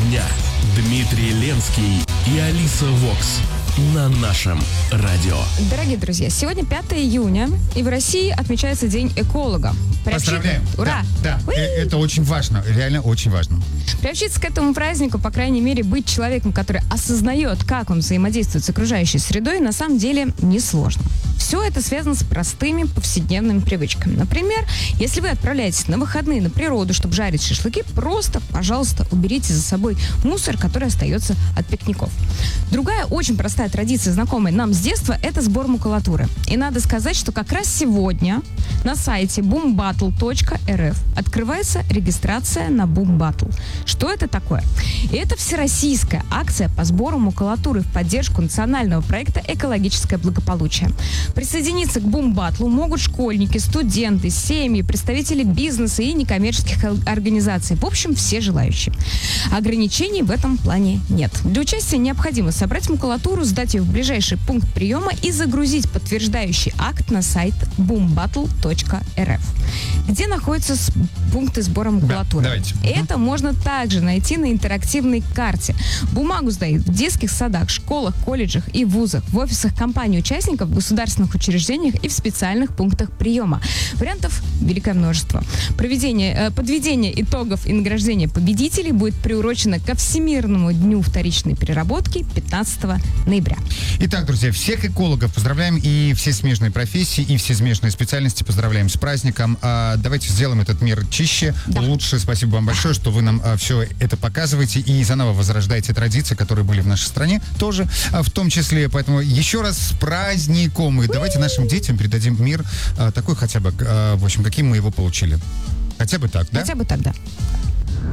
дня. Дмитрий Ленский и Алиса Вокс на нашем радио. Дорогие друзья, сегодня 5 июня, и в России отмечается День эколога. Поздравляем. Ура! Да, это очень важно, реально очень важно. Приобщиться к этому празднику, по крайней мере, быть человеком, который осознает, как он взаимодействует с окружающей средой, на самом деле несложно. Все это связано с простыми повседневными привычками. Например, если вы отправляетесь на выходные на природу, чтобы жарить шашлыки, просто, пожалуйста, уберите за собой мусор, который остается от пикников. Другая очень простая традиция, знакомая нам с детства, это сбор макулатуры. И надо сказать, что как раз сегодня на сайте boombattle.rf открывается регистрация на Boom Battle. Что это такое? Это всероссийская акция по сбору макулатуры в поддержку национального проекта «Экологическое благополучие». Присоединиться к Boom Battle могут школьники, студенты, семьи, представители бизнеса и некоммерческих организаций. В общем, все желающие. Ограничений в этом плане нет. Для участия необходимо собрать макулатуру, сдать ее в ближайший пункт приема и загрузить подтверждающий акт на сайт boombattle.rf, где находятся пункты сбора макулатуры. Да, давайте. Это можно также найти на интерактивной карте. Бумагу сдают в детских садах, школах, колледжах и вузах, в офисах компаний-участников, в государственных учреждениях и в специальных пунктах приема. Вариантов великое множество. Подведение итогов и награждение победителей будет приурочено ко Всемирному дню вторичной переработки 15 ноября. Итак, друзья, всех экологов поздравляем, и все смежные профессии, и все смежные специальности поздравляем с праздником. Давайте сделаем этот мир чище, лучше. Спасибо вам большое, что вы нам все это показываете и заново возрождаете традиции, которые были в нашей стране тоже, в том числе. Поэтому еще раз с праздником. И давайте нашим детям передадим мир такой хотя бы, в общем, каким мы его получили. Хотя бы так, да? Хотя бы так, да.